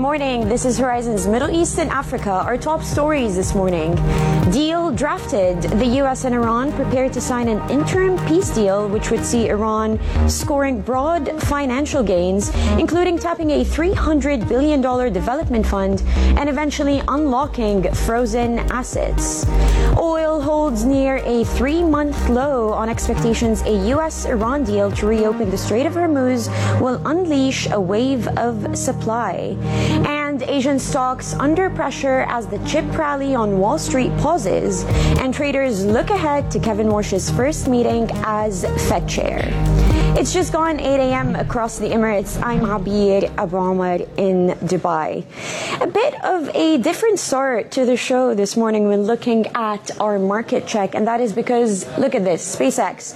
morning. This is Horizon's Middle East and Africa. Our top stories this morning. Deal drafted. The U.S. and Iran prepared to sign an interim peace deal, which would see Iran scoring broad financial gains, including tapping a $300 billion development fund and eventually unlocking frozen assets. Oil holds near a 3-month low on expectations a U.S.-Iran deal to reopen the Strait of Hormuz will unleash a wave of supply. And Asian stocks under pressure as the chip rally on Wall Street pauses, and traders look ahead to Kevin Warsh's first meeting as Fed chair. It's just gone 8 a.m. across the Emirates. I'm Abir Abu Amar in Dubai. A bit of a different start to the show this morning when looking at our market check, and that is because, look at this, SpaceX,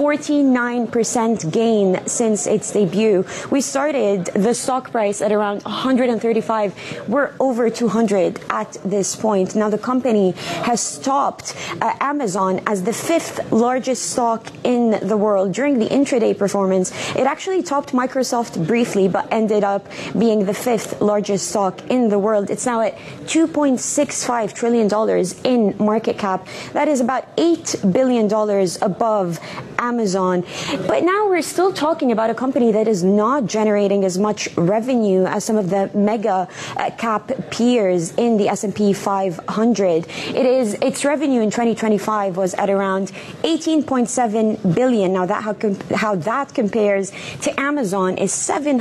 49% gain since its debut. We started the stock price at around 135. We're over 200 at this point. Now the company has topped Amazon as the 5th largest stock in the world. During the intraday performance, it actually topped Microsoft briefly, but ended up being the 5th largest stock in the world. It's now at $2.65 trillion in market cap. That is about $8 billion above Amazon. But now we're still talking about a company that is not generating as much revenue as some of the mega cap peers in the S&P 500. Its revenue in 2025 was at around $18.7 billion. Now how that compares to Amazon is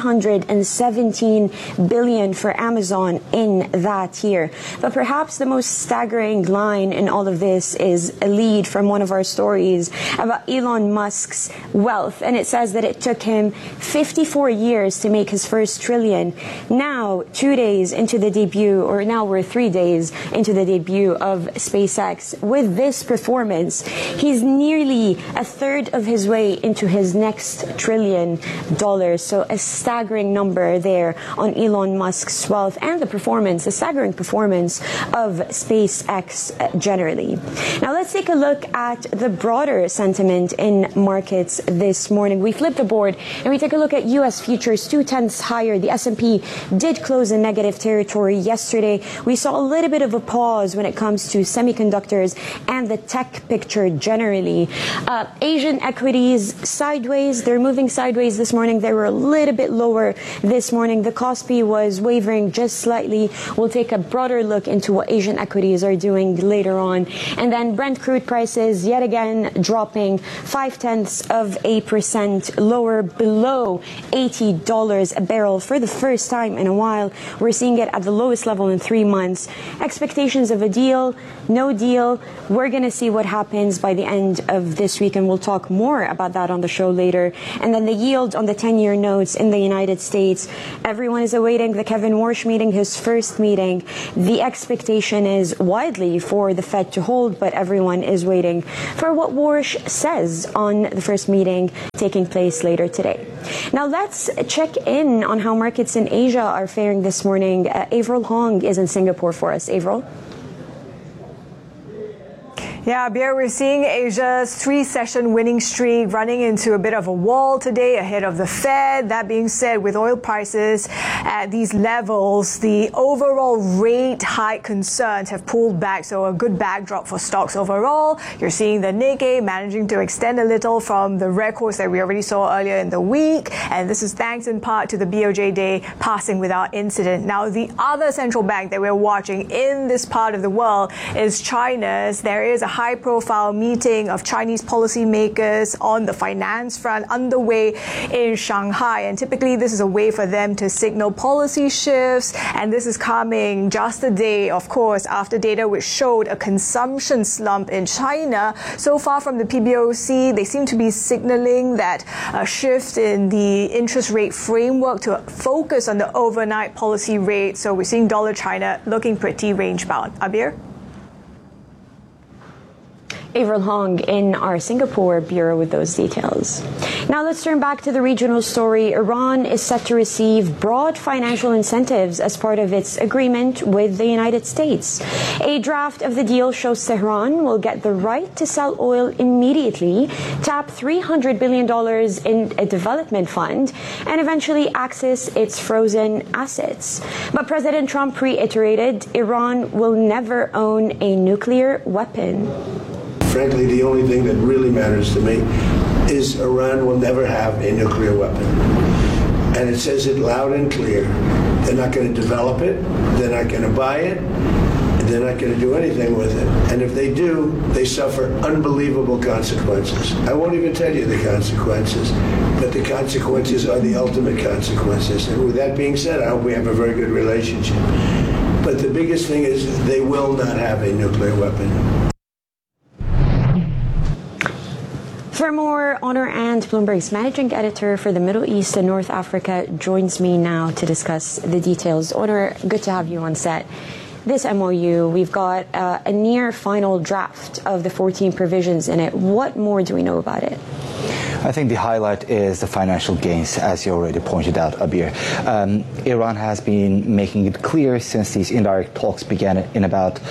$717 billion for Amazon in that year. But perhaps the most staggering line in all of this is a lead from one of our stories about Elon Musk's wealth, and it says that it took him 54 years to make his first trillion. Now, 2 days into the debut, or now we're 3 days into the debut of SpaceX, with this performance, he's nearly a third of his way into his next $1 trillion. So a staggering number there on Elon Musk's wealth and the staggering performance of SpaceX generally. Now let's take a look at the broader sentiment in markets this morning. We flip the board and we take a look at U.S. futures 0.2 higher. The S&P did close in negative territory yesterday. We saw a little bit of a pause when it comes to semiconductors and the tech picture generally. Asian equities sideways. They're moving sideways this morning. They were a little bit lower this morning. The Kospi was wavering just slightly. We'll take a broader look into what Asian equities are doing later on. And then Brent crude prices yet again dropping 0.5% lower, below $80 a barrel for the first time in a while. We're seeing it at the lowest level in 3 months. Expectations of a deal, no deal. We're going to see what happens by the end of this week, and we'll talk more about that on the show later. And then the yield on the 10-year notes in the United States. Everyone is awaiting the Kevin Warsh meeting, his first meeting. The expectation is widely for the Fed to hold, but everyone is waiting for what Warsh says on the first meeting taking place later today. Now let's check in on how markets in Asia are faring this morning. Avril Hong is in Singapore for us. Avril? Yeah, Abir, we're seeing Asia's 3-session winning streak running into a bit of a wall today ahead of the Fed. That being said, with oil prices at these levels, the overall rate hike concerns have pulled back, so a good backdrop for stocks overall. You're seeing the Nikkei managing to extend a little from the records that we already saw earlier in the week, and this is thanks in part to the BOJ day passing without incident. Now, the other central bank that we're watching in this part of the world is China's. There is a high-profile meeting of Chinese policymakers on the finance front underway in Shanghai. And typically, this is a way for them to signal policy shifts. And this is coming just a day, of course, after data which showed a consumption slump in China. So far from the PBOC, they seem to be signaling that a shift in the interest rate framework to focus on the overnight policy rate. So we're seeing dollar China looking pretty range-bound. Abir? Avril Hong in our Singapore bureau with those details. Now let's turn back to the regional story. Iran is set to receive broad financial incentives as part of its agreement with the United States. A draft of the deal shows Tehran will get the right to sell oil immediately, tap $300 billion in a development fund, and eventually access its frozen assets. But President Trump reiterated Iran will never own a nuclear weapon. Frankly, the only thing that really matters to me is Iran will never have a nuclear weapon. And it says it loud and clear. They're not going to develop it, they're not going to buy it, and they're not going to do anything with it. And if they do, they suffer unbelievable consequences. I won't even tell you the consequences, but the consequences are the ultimate consequences. And with that being said, I hope we have a very good relationship. But the biggest thing is they will not have a nuclear weapon. For more, Honor And, Bloomberg's managing editor for the Middle East and North Africa, joins me now to discuss the details. Honor, good to have you on set. This MOU, we've got a near final draft of the 14 provisions in it. What more do we know about it? I think the highlight is the financial gains, as you already pointed out, Abir. Iran has been making it clear since these indirect talks began in about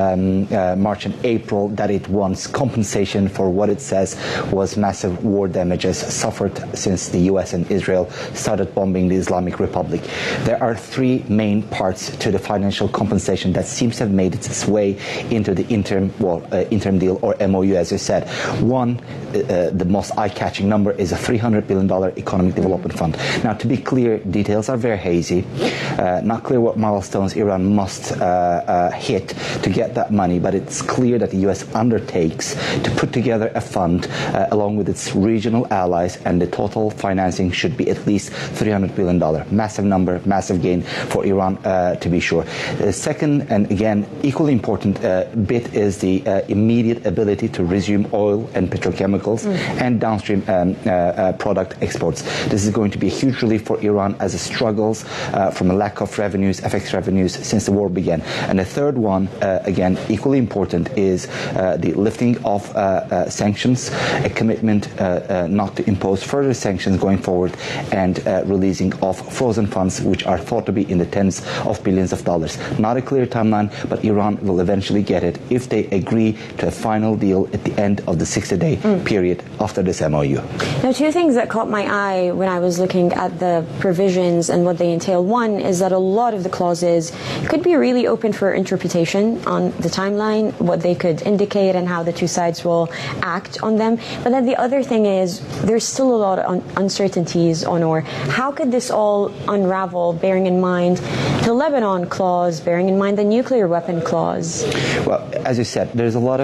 March and April that it wants compensation for what it says was massive war damages suffered since the U.S. and Israel started bombing the Islamic Republic. There are three main parts to the financial compensation that seems to have made its way into the interim deal, or MOU, as you said. One, the most eye-catching number is a $300 billion economic development fund. Now, to be clear, details are very hazy. Not clear what milestones Iran must hit to get that money, but it's clear that the U.S. undertakes to put together a fund along with its regional allies, and the total financing should be at least $300 billion. Massive number, massive gain for Iran, to be sure. The second, and again, equally important bit is the immediate ability to resume oil and petrochemicals and downstream product exports. This is going to be a huge relief for Iran as it struggles from a lack of revenues, FX revenues, since the war began. And the third one, again, equally important, is the lifting of sanctions, a commitment not to impose further sanctions going forward, and releasing of frozen funds, which are thought to be in the tens of billions of dollars. Not a clear timeline, but Iran will eventually get it if they agree to a final deal at the end of the 60-day period after this MOU. Now, two things that caught my eye when I was looking at the provisions and what they entail. One is that a lot of the clauses could be really open for interpretation on the timeline, what they could indicate and how the two sides will act on them. But then the other thing is there's still a lot of uncertainties on how could this all unravel, bearing in mind the Lebanon clause, bearing in mind the nuclear weapon clause. Well, as you said, there's a lot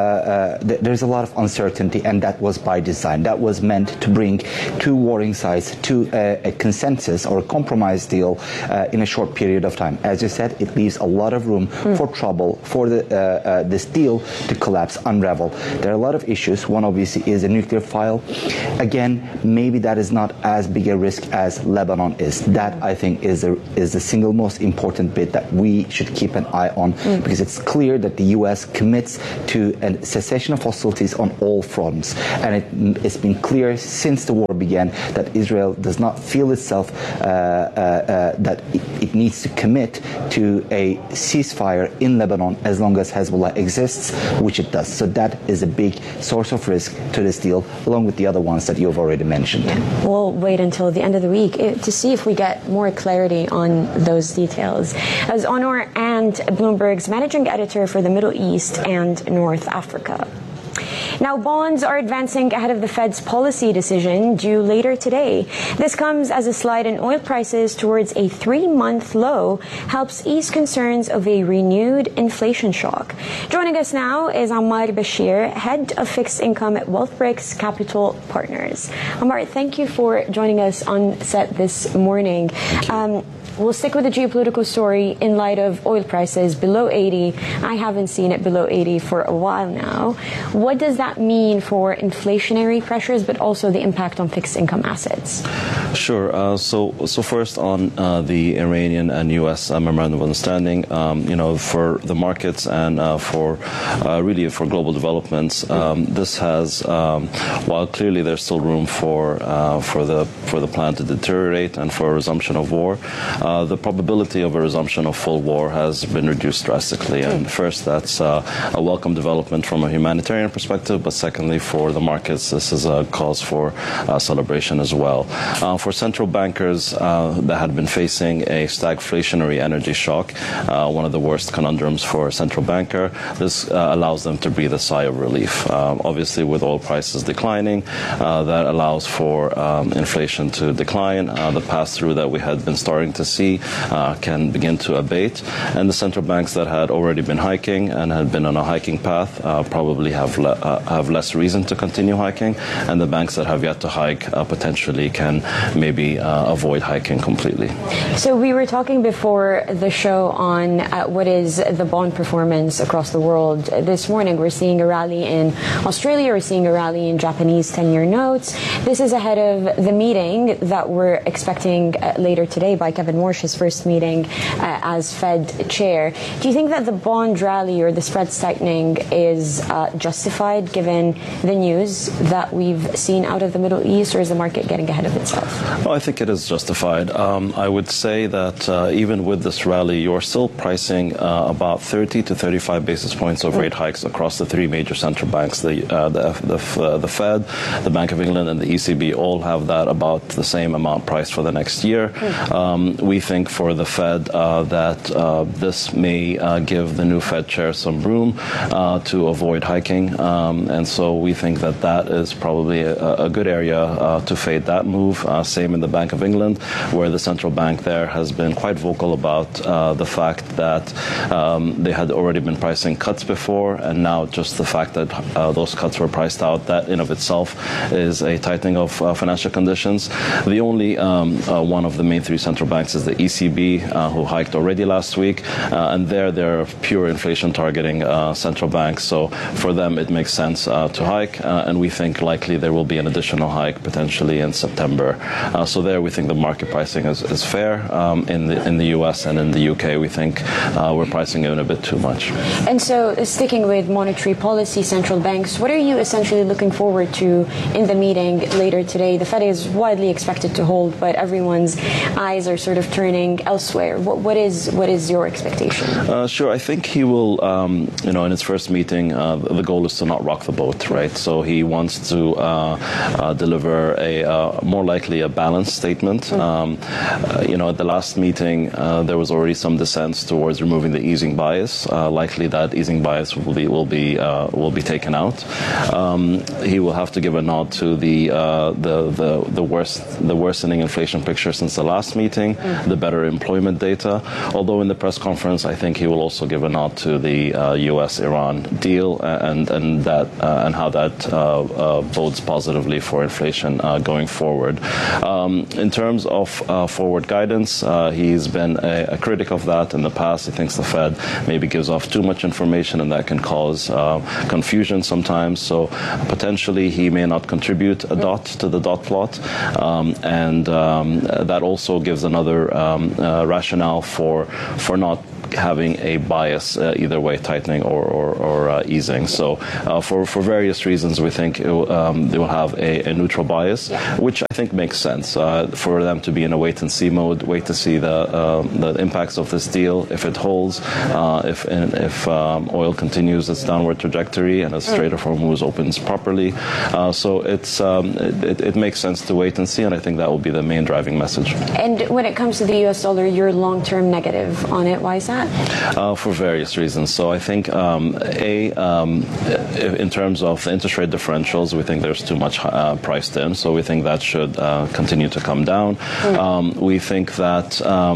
of uncertainty, and that was by design. That was meant to bring two warring sides to a consensus or a compromise deal in a short period of time. As you said, it leaves a lot of room for trouble, for this deal to collapse, unravel. There are a lot of issues. One, obviously, is a nuclear file. Again, maybe that is not as big a risk as Lebanon is. That, I think, is the single most important bit that we should keep an eye on, because it's clear that the U.S. commits to a cessation of hostilities on all fronts. And it's been clear since the war began that Israel does not feel itself that it needs to commit to a ceasefire in Lebanon as long as Hezbollah exists, which it does. So that is a big source of risk to this deal, along with the other ones that you've already mentioned. Yeah. We'll wait until the end of the week to see if we get more clarity on those details. As Honor And, Bloomberg's managing editor for the Middle East and North Africa. Now, bonds are advancing ahead of the Fed's policy decision due later today. This comes as a slide in oil prices towards a 3-month low helps ease concerns of a renewed inflation shock. Joining us now is Ammar Bashir, head of fixed income at WealthBricks Capital Partners. Ammar, thank you for joining us on set this morning. We'll stick with the geopolitical story in light of oil prices below 80. I haven't seen it below 80 for a while now. What does that that mean for inflationary pressures, but also the impact on fixed income assets? Sure. So first on the Iranian and U.S. Memorandum of Understanding, for the markets and really for global developments, this has, while clearly there's still room for the plan to deteriorate and for a resumption of war, the probability of a resumption of full war has been reduced drastically. And first, that's a welcome development from a humanitarian perspective, but secondly, for the markets, this is a cause for celebration as well. For central bankers that had been facing a stagflationary energy shock, one of the worst conundrums for a central banker, this allows them to breathe a sigh of relief. Obviously, with oil prices declining, that allows for inflation to decline. The pass-through that we had been starting to see can begin to abate, and the central banks that had already been hiking and had been on a hiking path probably have less reason to continue hiking, and the banks that have yet to hike potentially can maybe avoid hiking completely. So we were talking before the show on what is the bond performance across the world. This morning we're seeing a rally in Australia, we're seeing a rally in Japanese 10-year notes. This is ahead of the meeting that we're expecting later today by Kevin Warsh, his first meeting as Fed chair. Do you think that the bond rally or the spreads tightening is justified given the news that we've seen out of the Middle East, or is the market getting ahead of itself? Well, I think it is justified. I would say that even with this rally, you're still pricing about 30 to 35 basis points of rate hikes across the three major central banks. The Fed, the Bank of England, and the ECB all have that about the same amount priced for the next year. We think for the Fed that this may give the new Fed chair some room to avoid hiking, and so we think that that is probably a good area to fade that move. Same in the Bank of England, where the central bank there has been quite vocal about the fact that they had already been pricing cuts before, and now just the fact that those cuts were priced out, that in of itself is a tightening of financial conditions. The only one of the main three central banks is the ECB, who hiked already last week, and they're a pure inflation targeting central bank. So for them, it makes sense to hike, and we think likely there will be an additional hike potentially in September. So there we think the market pricing is fair. In the US and in the UK, we think we're pricing in a bit too much. And so sticking with monetary policy, central banks, what are you essentially looking forward to in the meeting later today? The Fed is widely expected to hold, but everyone's eyes are sort of turning elsewhere. What is your expectation? Sure. I think he will, in his first meeting, the goal is to not rock the boat, right? So he wants to deliver more likely a balanced statement. At the last meeting, there was already some dissent towards removing the easing bias. Likely that easing bias will be taken out. He will have to give a nod to the worsening inflation picture since the last meeting, the better employment data. Although in the press conference, I think he will also give a nod to the U.S.-Iran deal and how that bodes positively for inflation going forward. In terms of forward guidance, he's been a critic of that in the past. He thinks the Fed maybe gives off too much information, and that can cause confusion sometimes. So potentially he may not contribute a dot to the dot plot, and that also gives another rationale for not having a bias either way, tightening or easing. So for various reasons, we think they will have a neutral bias, which I think makes sense for them to be in a wait-and-see mode, wait to see the impacts of this deal, if it holds, if oil continues its downward trajectory and as Strait of Hormuz opens properly. So it makes sense to wait and see, and I think that will be the main driving message. And when it comes to the U.S. dollar, you're long-term negative on it. Why is that? For various reasons. So I think, in terms of the interest rate differentials, we think there's too much priced in. So we think that should continue to come down. We think that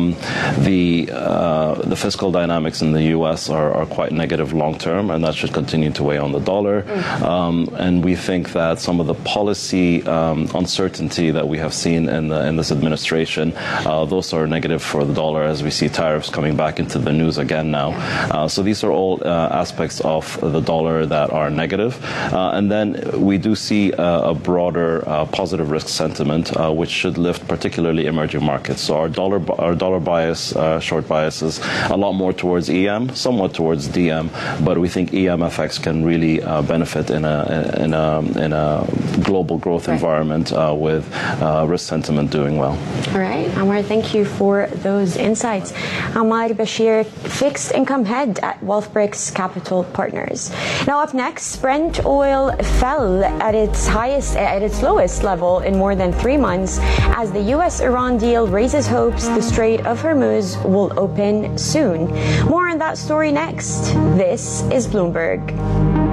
the fiscal dynamics in the U.S. are quite negative long-term, and that should continue to weigh on the dollar. And we think that some of the policy uncertainty that we have seen in this administration, those are negative for the dollar as we see tariffs coming back into the the news again now. So these are all aspects of the dollar that are negative. And then we do see a broader positive risk sentiment, which should lift particularly emerging markets. So our dollar bias, short bias is a lot more towards EM, somewhat towards DM, but we think EM effects can really benefit in a global growth environment with risk sentiment doing well. All right, Ammar, thank you for those insights. Ammar Bashir, fixed income head at WealthBricks Capital Partners. Now up next, Brent oil fell at its lowest level in more than 3 months as the U.S.-Iran deal raises hopes the Strait of Hormuz will open soon. More on that story next. This is Bloomberg.